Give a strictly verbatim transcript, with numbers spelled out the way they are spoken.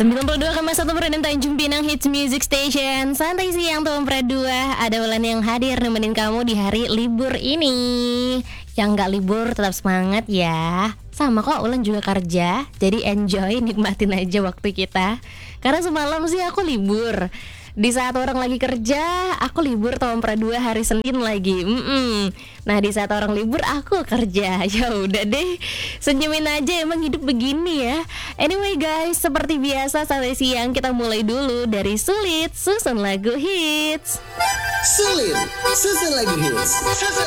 sembilan puluh dua koma satu Perdana Tanjung Pinang Hits Music Station. Santai siang teman Pradua. Ada Wulan yang hadir nemenin kamu di hari libur ini. Yang gak libur tetap semangat ya. Sama kok, Wulan juga kerja. Jadi enjoy, nikmatin aja waktu kita. Karena semalam sih aku libur. Di saat orang lagi kerja, aku libur teman Pradua hari Senin lagi. Mm-mm. Nah di saat orang libur, aku kerja. Ya udah deh, senyumin aja, emang hidup begini ya. Anyway guys, seperti biasa sampai siang kita mulai dulu dari Sulit Susun Lagu Hits. Sulit Susun Lagu Hits.